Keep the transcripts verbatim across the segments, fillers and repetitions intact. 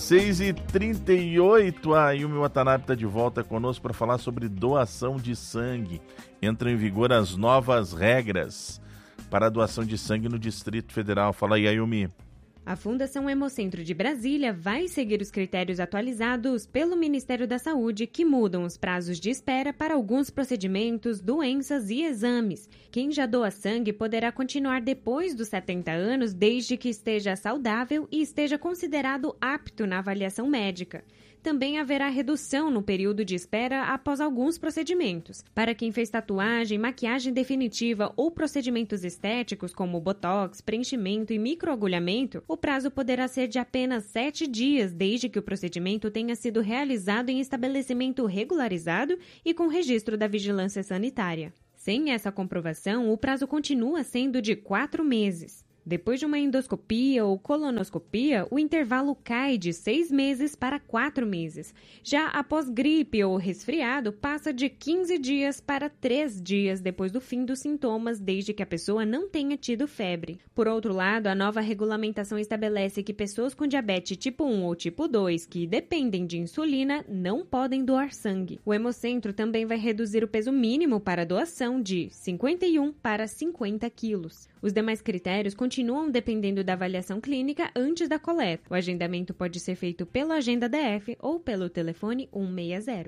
seis e trinta e oito, a Yumi Watanabe está de volta conosco para falar sobre doação de sangue. Entram em vigor as novas regras para a doação de sangue no Distrito Federal. Fala aí, Yumi. A Fundação Hemocentro de Brasília vai seguir os critérios atualizados pelo Ministério da Saúde, que mudam os prazos de espera para alguns procedimentos, doenças e exames. Quem já doa sangue poderá continuar depois dos setenta anos, desde que esteja saudável e esteja considerado apto na avaliação médica. Também haverá redução no período de espera após alguns procedimentos. Para quem fez tatuagem, maquiagem definitiva ou procedimentos estéticos como botox, preenchimento e microagulhamento, o prazo poderá ser de apenas sete dias, desde que o procedimento tenha sido realizado em estabelecimento regularizado e com registro da vigilância sanitária. Sem essa comprovação, o prazo continua sendo de quatro meses. Depois de uma endoscopia ou colonoscopia, o intervalo cai de seis meses para quatro meses. Já após gripe ou resfriado, passa de quinze dias para três dias depois do fim dos sintomas, desde que a pessoa não tenha tido febre. Por outro lado, a nova regulamentação estabelece que pessoas com diabetes tipo um ou tipo dois, que dependem de insulina, não podem doar sangue. O Hemocentro também vai reduzir o peso mínimo para doação de cinquenta e um para cinquenta quilos. Os demais critérios continuam dependendo da avaliação clínica antes da coleta. O agendamento pode ser feito pelo Agenda D F ou pelo telefone um seis zero.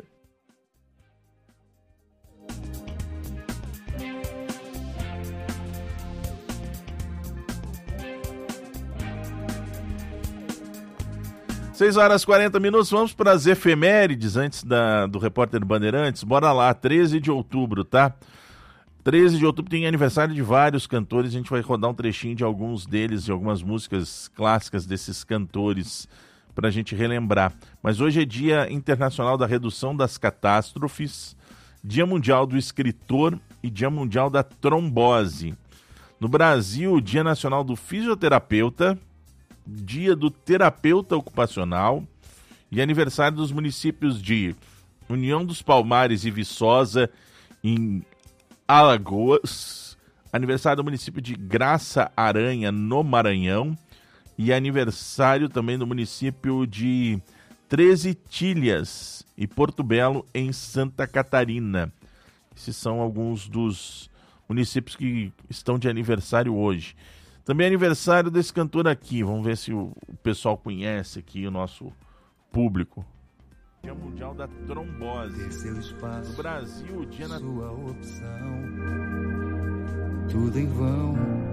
seis horas e quarenta minutos, vamos para as efemérides antes da, do Repórter Bandeirantes. Bora lá, treze de outubro, tá? treze de outubro tem aniversário de vários cantores, a gente vai rodar um trechinho de alguns deles, de algumas músicas clássicas desses cantores, para a gente relembrar. Mas hoje é Dia Internacional da Redução das Catástrofes, Dia Mundial do Escritor e Dia Mundial da Trombose. No Brasil, Dia Nacional do Fisioterapeuta, Dia do Terapeuta Ocupacional e aniversário dos municípios de União dos Palmares e Viçosa, em Alagoas, aniversário do município de Graça Aranha, no Maranhão, e aniversário também do município de Treze Tilhas e Porto Belo, em Santa Catarina. Esses são alguns dos municípios que estão de aniversário hoje. Também é aniversário desse cantor aqui, vamos ver se o pessoal conhece aqui, o nosso público. Dia Mundial da Trombose. Seu espaço, no Brasil, o dia na sua opção, tudo em vão.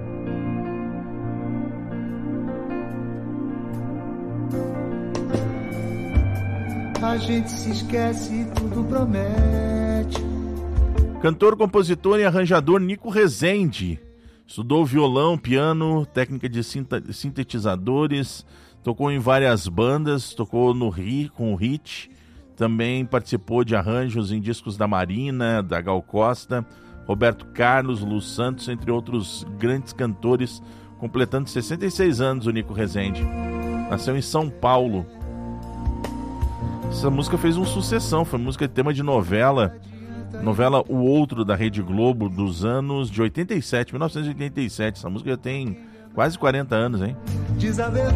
A gente se esquece, tudo promete. Cantor, compositor e arranjador Nico Rezende. Estudou violão, piano, técnica de sintetizadores, tocou em várias bandas, tocou no Ri, com o Hit. Também participou de arranjos em discos da Marina, da Gal Costa, Roberto Carlos, Lu Santos, entre outros grandes cantores, completando sessenta e seis anos o Nico Rezende. Nasceu em São Paulo. Essa música fez uma sucessão, foi música de tema de novela, novela O Outro, da Rede Globo, dos anos de oitenta e sete, mil novecentos e oitenta e sete. Essa música já tem quase quarenta anos, hein?